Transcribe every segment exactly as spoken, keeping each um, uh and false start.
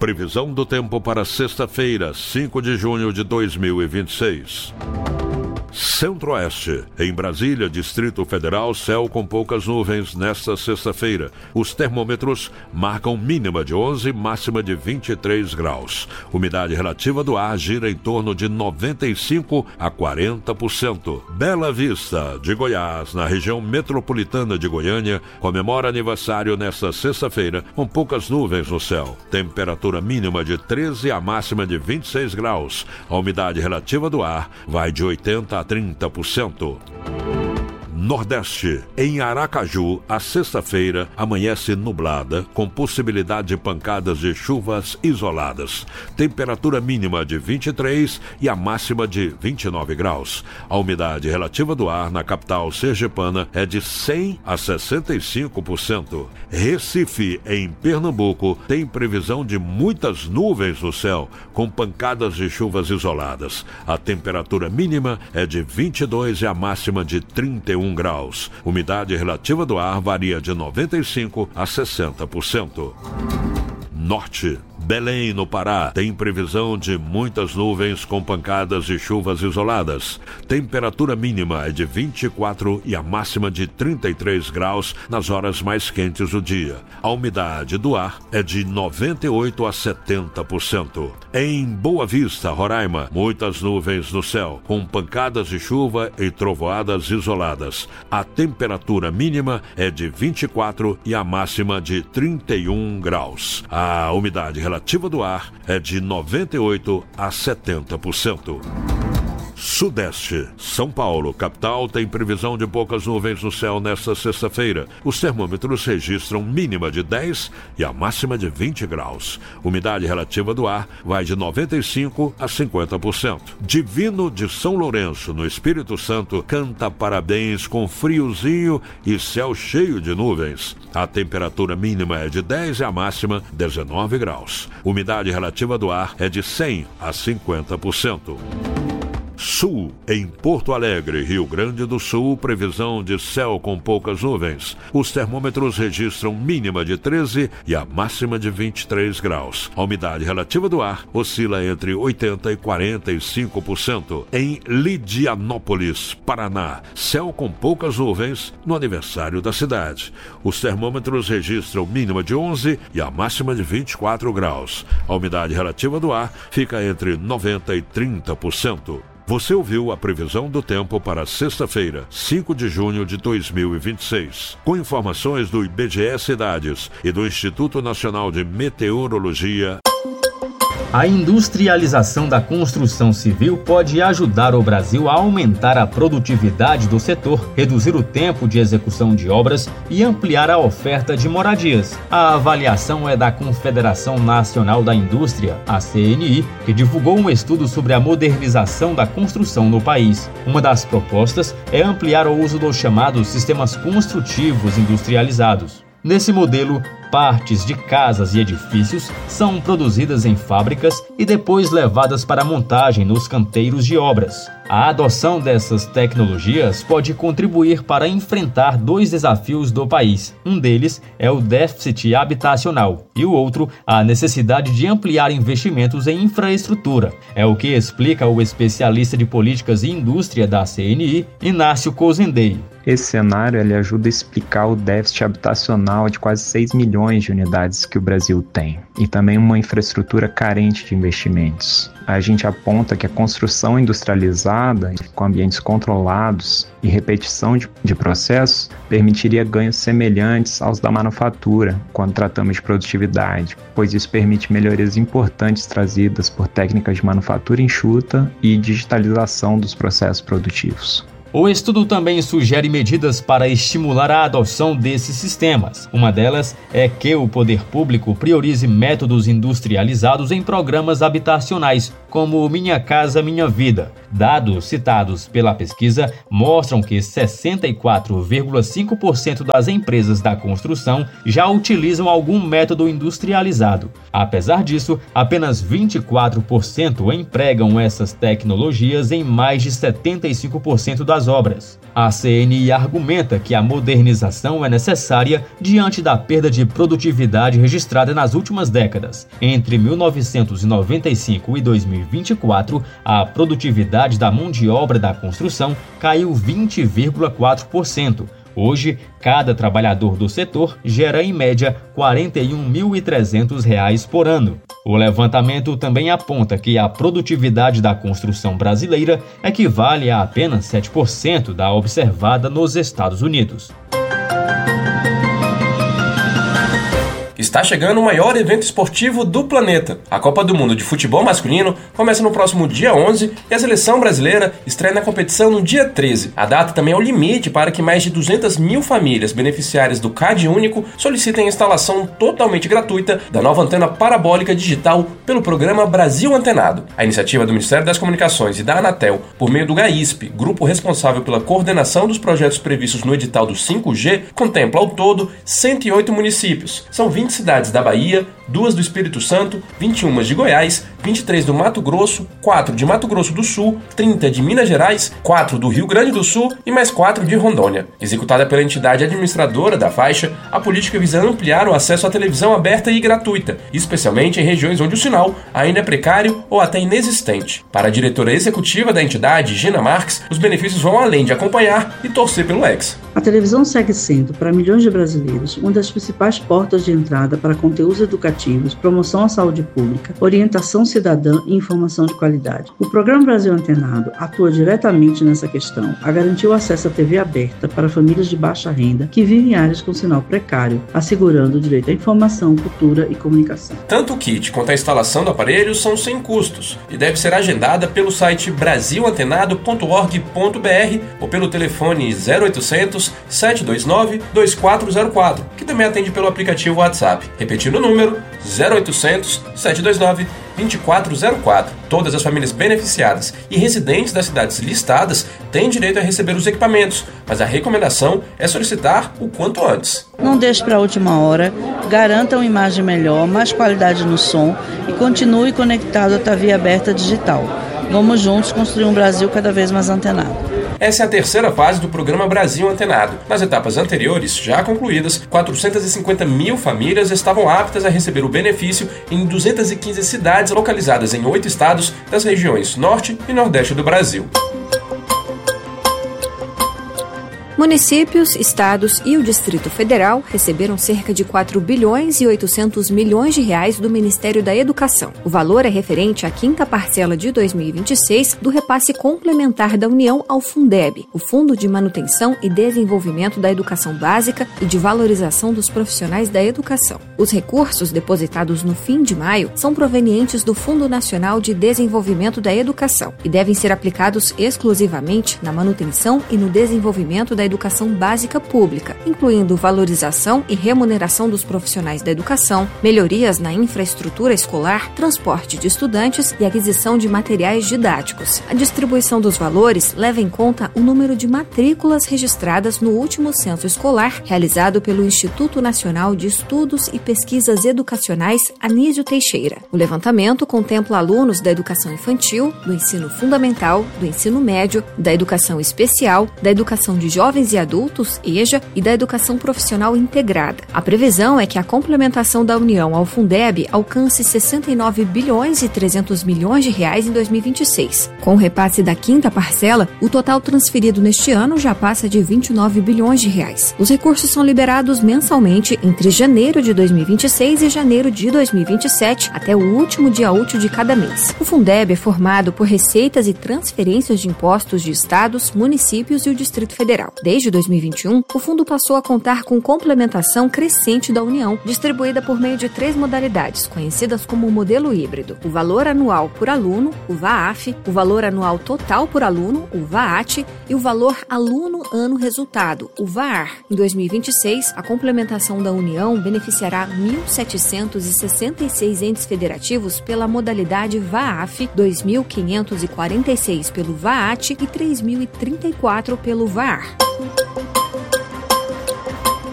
Previsão do tempo para sexta-feira, cinco de junho de dois mil e vinte e seis. Centro-Oeste. Em Brasília, Distrito Federal, céu com poucas nuvens nesta sexta-feira. Os termômetros marcam mínima de onze, máxima de vinte e três graus. Umidade relativa do ar gira em torno de noventa e cinco a quarenta por cento. Bela Vista, de Goiás, na região metropolitana de Goiânia, comemora aniversário nesta sexta-feira com poucas nuvens no céu. Temperatura mínima de treze a máxima de vinte e seis graus. A umidade relativa do ar vai de oitenta a trinta por cento. Nordeste. Em Aracaju, a sexta-feira amanhece nublada, com possibilidade de pancadas de chuvas isoladas. Temperatura mínima de vinte e três e a máxima de vinte e nove graus. A umidade relativa do ar na capital sergipana é de cem a sessenta e cinco por cento. Recife, em Pernambuco, tem previsão de muitas nuvens no céu, com pancadas de chuvas isoladas. A temperatura mínima é de vinte e dois e a máxima de trinta e um graus. Umidade relativa do ar varia de noventa e cinco a sessenta por cento. Norte. Belém, no Pará, tem previsão de muitas nuvens com pancadas de chuvas isoladas. Temperatura mínima é de vinte e quatro e a máxima de trinta e três graus nas horas mais quentes do dia. A umidade do ar é de noventa e oito a setenta por cento. Em Boa Vista, Roraima, muitas nuvens no céu, com pancadas de chuva e trovoadas isoladas. A temperatura mínima é de vinte e quatro e a máxima de trinta e um graus. A umidade relativa relativa do ar é de noventa e oito a setenta por cento. Sudeste. São Paulo, capital, tem previsão de poucas nuvens no céu nesta sexta-feira. Os termômetros registram mínima de dez e a máxima de vinte graus. Umidade relativa do ar vai de noventa e cinco a cinquenta por cento. Divino de São Lourenço, no Espírito Santo, canta parabéns com friozinho e céu cheio de nuvens. A temperatura mínima é de dez e a máxima dezenove graus. Umidade relativa do ar é de cem a cinquenta por cento. Sul. Em Porto Alegre, Rio Grande do Sul, previsão de céu com poucas nuvens. Os termômetros registram mínima de treze e a máxima de vinte e três graus. A umidade relativa do ar oscila entre oitenta e quarenta e cinco por cento. Em Lidianópolis, Paraná, céu com poucas nuvens no aniversário da cidade. Os termômetros registram mínima de onze e a máxima de vinte e quatro graus. A umidade relativa do ar fica entre noventa e trinta por cento. Você ouviu a previsão do tempo para sexta-feira, cinco de junho de dois mil e vinte e seis. Com informações do I B G E Cidades e do Instituto Nacional de Meteorologia. A industrialização da construção civil pode ajudar o Brasil a aumentar a produtividade do setor, reduzir o tempo de execução de obras e ampliar a oferta de moradias. A avaliação é da Confederação Nacional da Indústria, a C N I, que divulgou um estudo sobre a modernização da construção no país. Uma das propostas é ampliar o uso dos chamados sistemas construtivos industrializados. Nesse modelo, partes de casas e edifícios são produzidas em fábricas e depois levadas para montagem nos canteiros de obras. A adoção dessas tecnologias pode contribuir para enfrentar dois desafios do país. Um deles é o déficit habitacional e o outro, a necessidade de ampliar investimentos em infraestrutura. É o que explica o especialista de políticas e indústria da C N I, Inácio Cozendei. Esse cenário ele ajuda a explicar o déficit habitacional de quase seis milhões de unidades que o Brasil tem e também uma infraestrutura carente de investimentos. A gente aponta que a construção industrializada, com ambientes controlados e repetição de, de processos, permitiria ganhos semelhantes aos da manufatura, quando tratamos de produtividade, pois isso permite melhorias importantes trazidas por técnicas de manufatura enxuta e digitalização dos processos produtivos. O estudo também sugere medidas para estimular a adoção desses sistemas. Uma delas é que o poder público priorize métodos industrializados em programas habitacionais, como Minha Casa Minha Vida. Dados citados pela pesquisa mostram que sessenta e quatro vírgula cinco por cento das empresas da construção já utilizam algum método industrializado. Apesar disso, apenas vinte e quatro por cento empregam essas tecnologias em mais de setenta e cinco por cento das das obras. A C N I argumenta que a modernização é necessária diante da perda de produtividade registrada nas últimas décadas. Entre mil novecentos e noventa e cinco e dois mil e vinte e quatro, a produtividade da mão de obra da construção caiu vinte vírgula quatro por cento. Hoje, cada trabalhador do setor gera, em média, quarenta e um mil e trezentos reais por ano. O levantamento também aponta que a produtividade da construção brasileira equivale a apenas sete por cento da observada nos Estados Unidos. Está chegando o maior evento esportivo do planeta. A Copa do Mundo de Futebol Masculino começa no próximo dia onze e a seleção brasileira estreia na competição no dia treze. A data também é o limite para que mais de duzentas mil famílias beneficiárias do C A D Único solicitem a instalação totalmente gratuita da nova antena parabólica digital pelo programa Brasil Antenado. A iniciativa do Ministério das Comunicações e da Anatel, por meio do GAISP, grupo responsável pela coordenação dos projetos previstos no edital do cinco G, contempla ao todo cento e oito municípios. São vinte cidades da Bahia, duas do Espírito Santo, vinte e uma de Goiás, vinte e três do Mato Grosso, quatro de Mato Grosso do Sul, trinta de Minas Gerais, quatro do Rio Grande do Sul e mais quatro de Rondônia. Executada pela entidade administradora da faixa, a política visa ampliar o acesso à televisão aberta e gratuita, especialmente em regiões onde o sinal ainda é precário ou até inexistente. Para a diretora executiva da entidade, Gina Marques, os benefícios vão além de acompanhar e torcer pelo Hexa. A televisão segue sendo, para milhões de brasileiros, uma das principais portas de entrada para conteúdos educativos, promoção à saúde pública, orientação cidadã e informação de qualidade. O Programa Brasil Antenado atua diretamente nessa questão a garantir o acesso à T V aberta para famílias de baixa renda que vivem em áreas com sinal precário, assegurando o direito à informação, cultura e comunicação. Tanto o kit quanto a instalação do aparelho são sem custos e deve ser agendada pelo site brasil antenado ponto org ponto br ou pelo telefone zero oitocentos, sete dois nove, dois quatro zero quatro, que também atende pelo aplicativo WhatsApp. Repetindo o número, zero oitocentos, sete dois nove, dois quatro zero quatro. Todas as famílias beneficiadas e residentes das cidades listadas têm direito a receber os equipamentos, mas a recomendação é solicitar o quanto antes. Não deixe para a última hora, garanta uma imagem melhor, mais qualidade no som e continue conectado à T V aberta digital. Vamos juntos construir um Brasil cada vez mais antenado. Essa é a terceira fase do programa Brasil Antenado. Nas etapas anteriores, já concluídas, quatrocentas e cinquenta mil famílias estavam aptas a receber o benefício em duzentas e quinze cidades localizadas em oito estados das regiões Norte e Nordeste do Brasil. Municípios, estados e o Distrito Federal receberam cerca de quatro bilhões e oitocentos milhões de reais do Ministério da Educação. O valor é referente à quinta parcela de dois mil e vinte e seis do repasse complementar da União ao Fundeb, o Fundo de Manutenção e Desenvolvimento da Educação Básica e de Valorização dos Profissionais da Educação. Os recursos depositados no fim de maio são provenientes do Fundo Nacional de Desenvolvimento da Educação e devem ser aplicados exclusivamente na manutenção e no desenvolvimento da educação básica pública, incluindo valorização e remuneração dos profissionais da educação, melhorias na infraestrutura escolar, transporte de estudantes e aquisição de materiais didáticos. A distribuição dos valores leva em conta o número de matrículas registradas no último censo escolar realizado pelo Instituto Nacional de Estudos e Pesquisas Educacionais Anísio Teixeira. O levantamento contempla alunos da educação infantil, do ensino fundamental, do ensino médio, da educação especial, da educação de jovens e adultos, EJA, e da educação profissional integrada. A previsão é que a complementação da União ao Fundeb alcance sessenta e nove bilhões e trezentos milhões de reais em dois mil e vinte e seis. Com o repasse da quinta parcela, o total transferido neste ano já passa de vinte e nove bilhões de reais. Os recursos são liberados mensalmente entre janeiro de dois mil e vinte e seis e janeiro de dois mil e vinte e sete, até o último dia útil de cada mês. O Fundeb é formado por receitas e transferências de impostos de estados, municípios e o Distrito Federal. Desde dois mil e vinte e um, o fundo passou a contar com complementação crescente da União, distribuída por meio de três modalidades, conhecidas como o modelo híbrido: o valor anual por aluno, o V A A F, o valor anual total por aluno, o V A A T, e o valor aluno-ano resultado, o V A A R. Em dois mil e vinte e seis, a complementação da União beneficiará mil setecentos e sessenta e seis entes federativos pela modalidade V A A F, dois mil quinhentos e quarenta e seis pelo V A A T e três mil e trinta e quatro pelo V A A R. O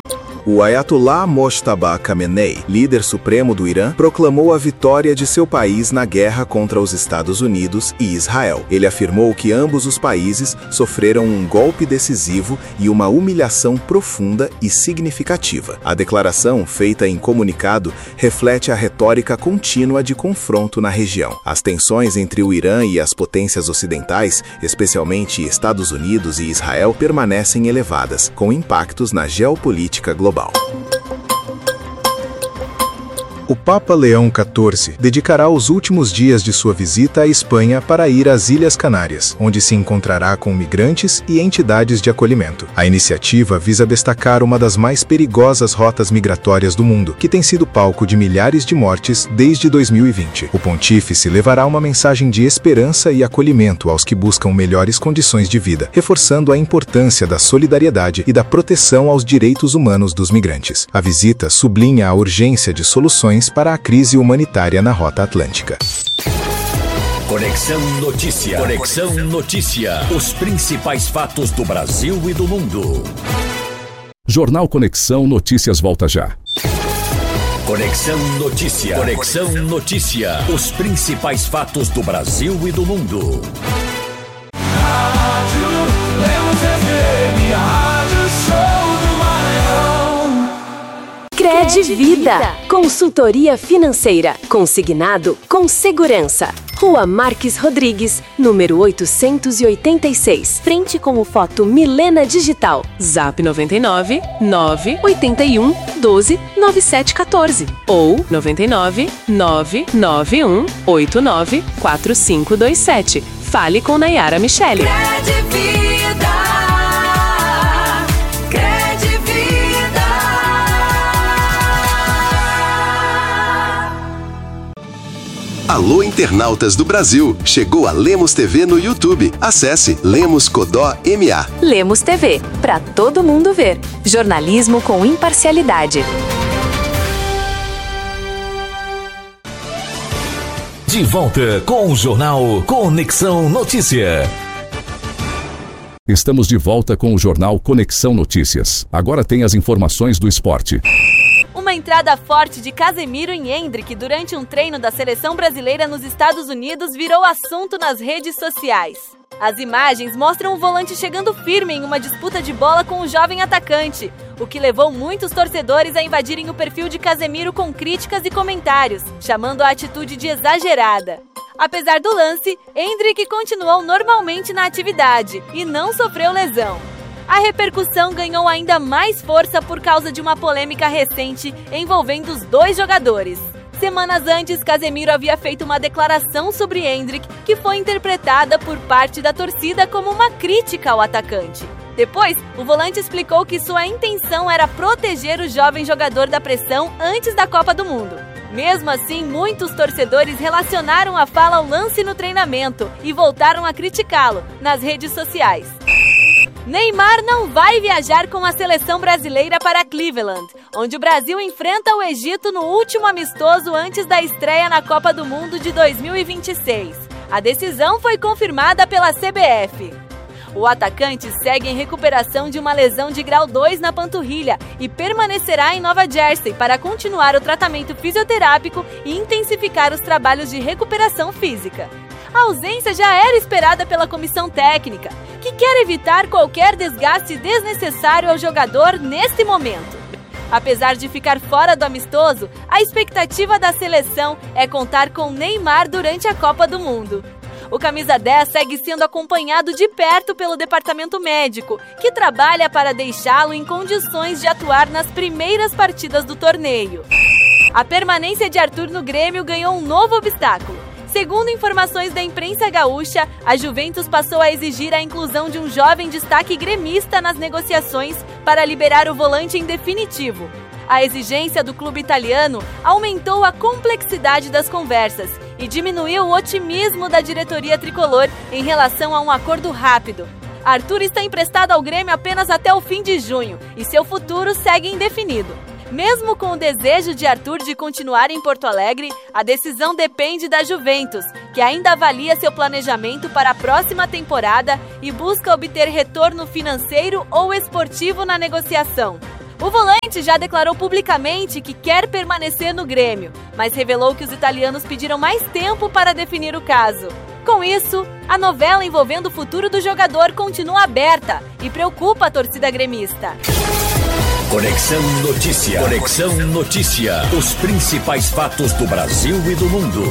O Ayatollah Mojtaba Khamenei, líder supremo do Irã, proclamou a vitória de seu país na guerra contra os Estados Unidos e Israel. Ele afirmou que ambos os países sofreram um golpe decisivo e uma humilhação profunda e significativa. A declaração, feita em comunicado, reflete a retórica contínua de confronto na região. As tensões entre o Irã e as potências ocidentais, especialmente Estados Unidos e Israel, permanecem elevadas, com impactos na geopolítica global. O Papa Leão quatorze dedicará os últimos dias de sua visita à Espanha para ir às Ilhas Canárias, onde se encontrará com migrantes e entidades de acolhimento. A iniciativa visa destacar uma das mais perigosas rotas migratórias do mundo, que tem sido palco de milhares de mortes desde dois mil e vinte. O pontífice levará uma mensagem de esperança e acolhimento aos que buscam melhores condições de vida, reforçando a importância da solidariedade e da proteção aos direitos humanos dos migrantes. A visita sublinha a urgência de soluções para a crise humanitária na Rota Atlântica. Conexão Notícia. Conexão Notícia. Os principais fatos do Brasil e do mundo. Jornal Conexão Notícias volta já. Conexão Notícia. Conexão Notícia. Os principais fatos do Brasil e do mundo. Rádio Lemos F M, a rádio show do Maranhão. Credvida, consultoria financeira, consignado com segurança. Rua Marques Rodrigues, número oitocentos e oitenta e seis, frente com o Foto Milena Digital. Zap noventa e nove, nove oito um, doze, nove sete um quatro ou noventa e nove, nove nove um, oito nove, quatro cinco dois sete. Fale com Nayara Michele. Alô, internautas do Brasil! Chegou a Lemos T V no YouTube. Acesse Lemos Codó M A. Lemos T V, para todo mundo ver. Jornalismo com imparcialidade. De volta com o jornal Conexão Notícia. Estamos de volta com o jornal Conexão Notícias. Agora tem as informações do esporte. Uma entrada forte de Casemiro em Endrick durante um treino da seleção brasileira nos Estados Unidos virou assunto nas redes sociais. As imagens mostram o volante chegando firme em uma disputa de bola com o jovem atacante, o que levou muitos torcedores a invadirem o perfil de Casemiro com críticas e comentários, chamando a atitude de exagerada. Apesar do lance, Endrick continuou normalmente na atividade e não sofreu lesão. A repercussão ganhou ainda mais força por causa de uma polêmica recente envolvendo os dois jogadores. Semanas antes, Casemiro havia feito uma declaração sobre Endrick que foi interpretada por parte da torcida como uma crítica ao atacante. Depois, o volante explicou que sua intenção era proteger o jovem jogador da pressão antes da Copa do Mundo. Mesmo assim, muitos torcedores relacionaram a fala ao lance no treinamento e voltaram a criticá-lo nas redes sociais. Neymar não vai viajar com a seleção brasileira para Cleveland, onde o Brasil enfrenta o Egito no último amistoso antes da estreia na Copa do Mundo de dois mil e vinte e seis. A decisão foi confirmada pela C B F. O atacante segue em recuperação de uma lesão de grau dois na panturrilha e permanecerá em Nova Jersey para continuar o tratamento fisioterápico e intensificar os trabalhos de recuperação física. A ausência já era esperada pela comissão técnica, que quer evitar qualquer desgaste desnecessário ao jogador neste momento. Apesar de ficar fora do amistoso, a expectativa da seleção é contar com Neymar durante a Copa do Mundo. O camisa dez segue sendo acompanhado de perto pelo departamento médico, que trabalha para deixá-lo em condições de atuar nas primeiras partidas do torneio. A permanência de Arthur no Grêmio ganhou um novo obstáculo. Segundo informações da imprensa gaúcha, a Juventus passou a exigir a inclusão de um jovem destaque gremista nas negociações para liberar o volante em definitivo. A exigência do clube italiano aumentou a complexidade das conversas e diminuiu o otimismo da diretoria tricolor em relação a um acordo rápido. Arthur está emprestado ao Grêmio apenas até o fim de junho e seu futuro segue indefinido. Mesmo com o desejo de Arthur de continuar em Porto Alegre, a decisão depende da Juventus, que ainda avalia seu planejamento para a próxima temporada e busca obter retorno financeiro ou esportivo na negociação. O volante já declarou publicamente que quer permanecer no Grêmio, mas revelou que os italianos pediram mais tempo para definir o caso. Com isso, a novela envolvendo o futuro do jogador continua aberta e preocupa a torcida gremista. Conexão Notícia. Conexão Notícia. Os principais fatos do Brasil e do mundo.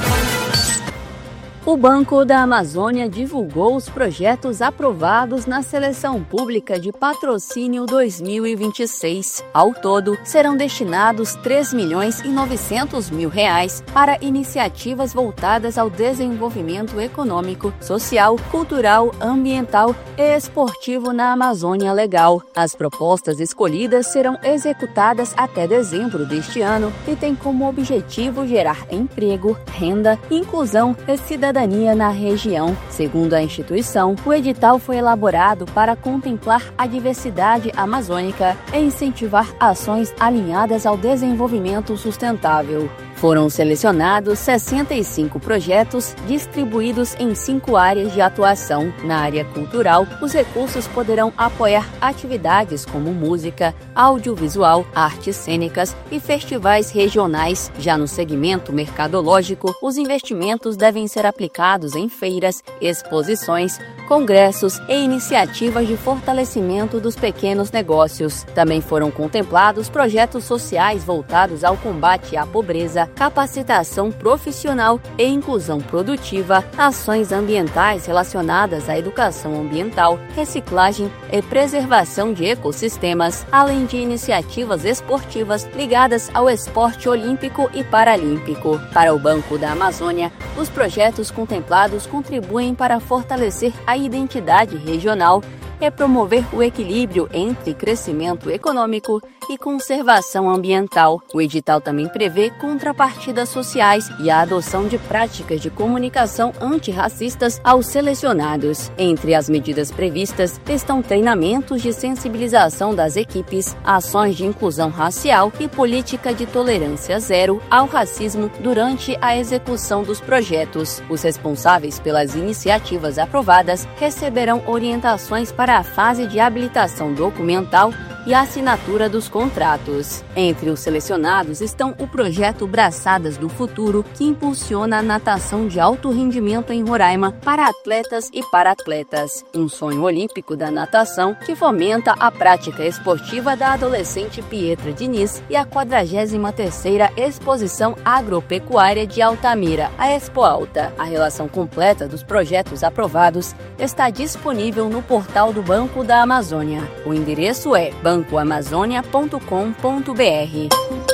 O Banco da Amazônia divulgou os projetos aprovados na Seleção Pública de Patrocínio dois mil e vinte e seis. Ao todo, serão destinados três milhões e novecentos mil reais para iniciativas voltadas ao desenvolvimento econômico, social, cultural, ambiental e esportivo na Amazônia Legal. As propostas escolhidas serão executadas até dezembro deste ano e têm como objetivo gerar emprego, renda, inclusão e cidadania na região. Segundo a instituição, o edital foi elaborado para contemplar a diversidade amazônica e incentivar ações alinhadas ao desenvolvimento sustentável. Foram selecionados sessenta e cinco projetos distribuídos em cinco áreas de atuação. Na área cultural, os recursos poderão apoiar atividades como música, audiovisual, artes cênicas e festivais regionais. Já no segmento mercadológico, os investimentos devem ser aplicados em feiras, exposições, congressos e iniciativas de fortalecimento dos pequenos negócios. Também foram contemplados projetos sociais voltados ao combate à pobreza, capacitação profissional e inclusão produtiva, ações ambientais relacionadas à educação ambiental, reciclagem e preservação de ecossistemas, além de iniciativas esportivas ligadas ao esporte olímpico e paralímpico. Para o Banco da Amazônia, os projetos contemplados contribuem para fortalecer a identidade regional e promover o equilíbrio entre crescimento econômico e conservação ambiental. O edital também prevê contrapartidas sociais e a adoção de práticas de comunicação antirracistas aos selecionados. Entre as medidas previstas estão treinamentos de sensibilização das equipes, ações de inclusão racial e política de tolerância zero ao racismo durante a execução dos projetos. Os responsáveis pelas iniciativas aprovadas receberão orientações para para a fase de habilitação documental e a assinatura dos contratos. Entre os selecionados estão o projeto Braçadas do Futuro, que impulsiona a natação de alto rendimento em Roraima para atletas e para-atletas. Um sonho olímpico da natação que fomenta a prática esportiva da adolescente Pietra Diniz e a quadragésima terceira Exposição Agropecuária de Altamira, a Expo Alta. A relação completa dos projetos aprovados está disponível no portal do Banco da Amazônia. O endereço é banco amazônia ponto com ponto b r.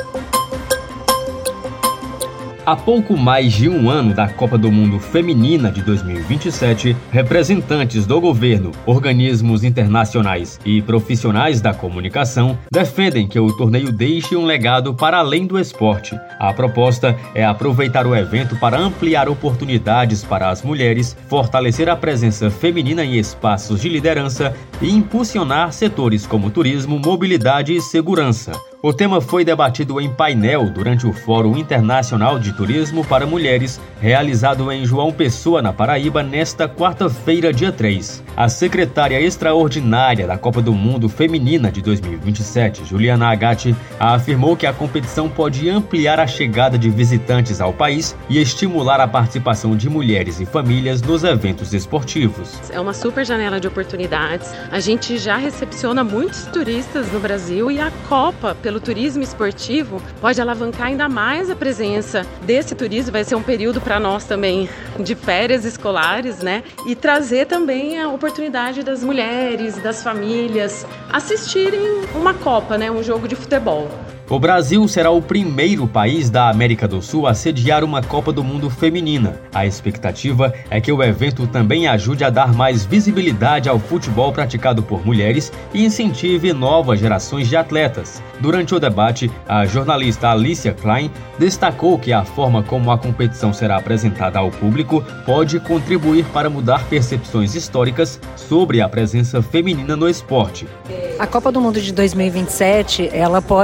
Há pouco mais de um ano da Copa do Mundo Feminina de dois mil e vinte e sete, representantes do governo, organismos internacionais e profissionais da comunicação defendem que o torneio deixe um legado para além do esporte. A proposta é aproveitar o evento para ampliar oportunidades para as mulheres, fortalecer a presença feminina em espaços de liderança e impulsionar setores como turismo, mobilidade e segurança. O tema foi debatido em painel durante o Fórum Internacional de Turismo para Mulheres, realizado em João Pessoa, na Paraíba, nesta quarta-feira, dia três. A secretária extraordinária da Copa do Mundo Feminina de dois mil e vinte e sete, Juliana Agatti, afirmou que a competição pode ampliar a chegada de visitantes ao país e estimular a participação de mulheres e famílias nos eventos esportivos. É uma super janela de oportunidades. A gente já recepciona muitos turistas no Brasil e a Copa, pelo turismo esportivo, pode alavancar ainda mais a presença desse turismo. Vai ser um período para nós também de férias escolares, né? E trazer também a oportunidade das mulheres, das famílias assistirem uma Copa, né? Um jogo de futebol. O Brasil será o primeiro país da América do Sul a sediar uma Copa do Mundo feminina. A expectativa é que o evento também ajude a dar mais visibilidade ao futebol praticado por mulheres e incentive novas gerações de atletas. Durante o debate, a jornalista Alicia Klein destacou que a forma como a competição será apresentada ao público pode contribuir para mudar percepções históricas sobre a presença feminina no esporte. A Copa do Mundo de dois mil e vinte e sete, ela pode ajudar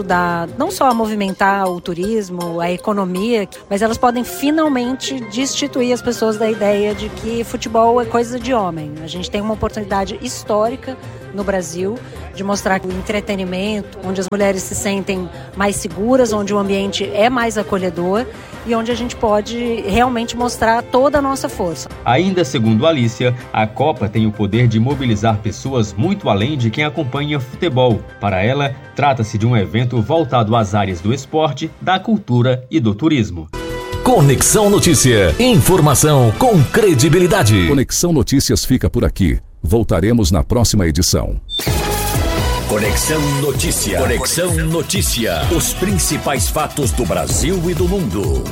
ajudar não só a movimentar o turismo, a economia, mas elas podem finalmente destituir as pessoas da ideia de que futebol é coisa de homem. A gente tem uma oportunidade histórica no Brasil de mostrar o entretenimento, onde as mulheres se sentem mais seguras, onde o ambiente é mais acolhedor e onde a gente pode realmente mostrar toda a nossa força. Ainda segundo Alicia, a Copa tem o poder de mobilizar pessoas muito além de quem acompanha futebol. Para ela, trata-se de um evento voltado às áreas do esporte, da cultura e do turismo. Conexão Notícia. Informação com credibilidade. Conexão Notícias fica por aqui. Voltaremos na próxima edição. Conexão Notícia. Conexão Notícia. Os principais fatos do Brasil e do mundo.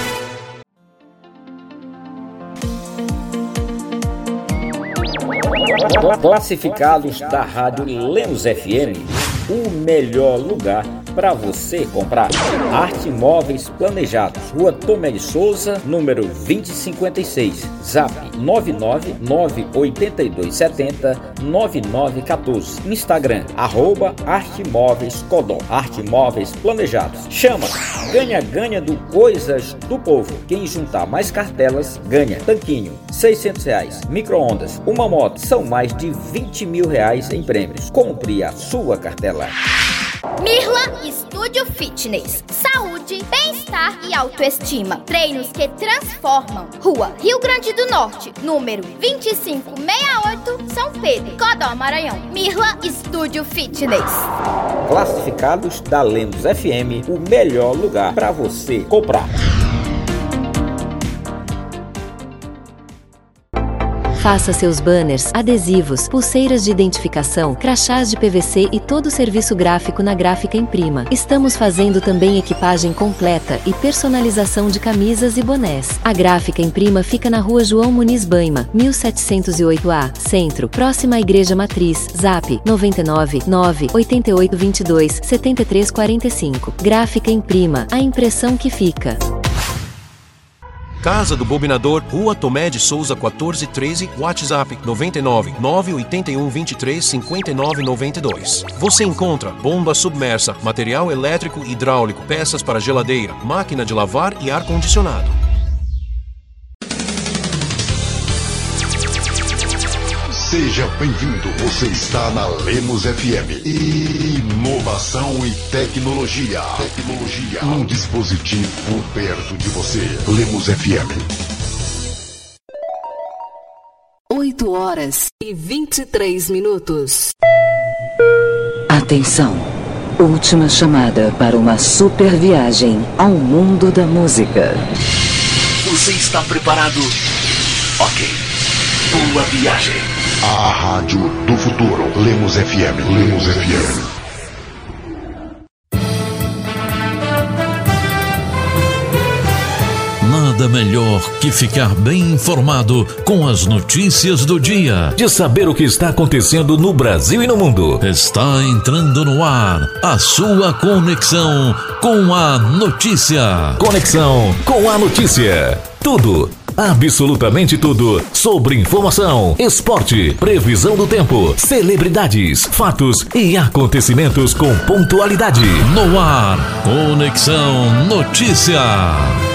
Classificados da Rádio Lemos F M, o melhor lugar para você comprar. Arte Móveis Planejados, Rua Tomé de Souza, número vinte e cinquenta e seis, Zap nove nove nove oito dois sete zero nove nove um quatro, Instagram, arroba Arte Móveis Codó. Arte Móveis Planejados. Chama! Ganha-ganha do Coisas do Povo. Quem juntar mais cartelas, ganha. Tanquinho, seiscentos reais. Micro-ondas, uma moto. São mais de vinte mil reais em prêmios. Compre a sua cartela. Mirla Estúdio Fitness. Saúde, bem-estar e autoestima. Treinos que transformam. Rua Rio Grande do Norte, número vinte e cinco sessenta e oito, São Pedro, Codó, Maranhão. Mirla Estúdio Fitness. Classificados da Lemos F M, o melhor lugar para você comprar. Faça seus banners, adesivos, pulseiras de identificação, crachás de P V C e todo o serviço gráfico na Gráfica Imprima. Estamos fazendo também equipagem completa e personalização de camisas e bonés. A Gráfica Imprima fica na Rua João Muniz Baima, mil setecentos e oito A, Centro, próxima à Igreja Matriz. Zap nove nove nove oito oito dois dois sete três quatro cinco. Gráfica Imprima, a impressão que fica. Casa do Bobinador, Rua Tomé de Souza quatorze treze, WhatsApp nove nove nove oito um dois três cinco nove nove dois. Você encontra bomba submersa, material elétrico e hidráulico, peças para geladeira, máquina de lavar e ar-condicionado. Seja bem-vindo, você está na Lemos F M. Inovação e tecnologia. Tecnologia. Um dispositivo perto de você. Lemos F M. oito horas e vinte e três minutos. Atenção. Última chamada para uma super viagem ao mundo da música. Você está preparado? Ok. Boa viagem. A rádio do futuro. Lemos F M. Lemos F M. Nada melhor que ficar bem informado com as notícias do dia. De saber o que está acontecendo no Brasil e no mundo. Está entrando no ar a sua conexão com a notícia. Conexão com a notícia. Tudo. Absolutamente tudo sobre informação, esporte, previsão do tempo, celebridades, fatos e acontecimentos com pontualidade. No ar, Conexão Notícia.